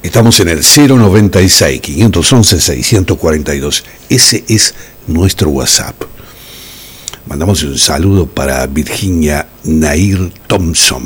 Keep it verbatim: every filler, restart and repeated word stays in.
Estamos en el cero noventa y seis, quinientos once, seiscientos cuarenta y dos. Ese es nuestro WhatsApp. Mandamos un saludo para Virginia Nair Thompson.